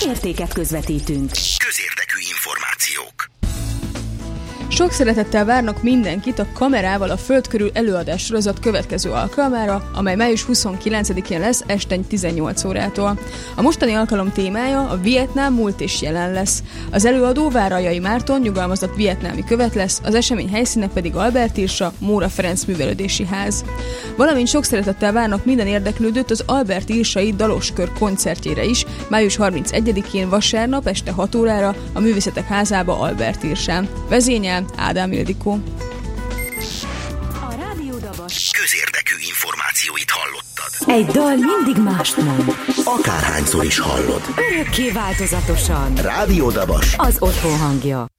Értéket közvetítünk. Közérdekű információk. Sok szeretettel várnak mindenkit a Kamerával a Föld körül előadás sorozat következő alkalmára, amely május 29-én lesz este 18 órától. A mostani alkalom témája a Vietnám múlt és jelen lesz. Az előadó Várajai Márton nyugalmazott vietnámi követ lesz, az esemény helyszíne pedig Albert Irsa, Móra Ferenc Művelődési Ház. Valamint sok szeretettel várnak minden érdeklődőt az Albert Irsai Daloskör koncertjére is, május 31-én vasárnap este 6 órára a Művészetek Házába Albert Irsán. Vezényel Ádám Ildikó. A Rádió Dabas Közérdekű információit hallottad. egy dal mindig mást mond. Akárhányszor is hallod. Örökké változatosan. Rádió Dabas. Az otthon hangja.